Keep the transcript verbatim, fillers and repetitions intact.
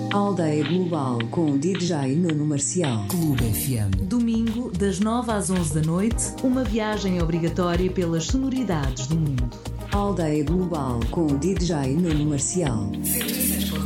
Aldeia Global com o D J Nuno Marcial. Clube F M. Domingo, das nove às onze da noite, uma viagem obrigatória pelas sonoridades do mundo. Aldeia Global com o D J Nuno Marcial.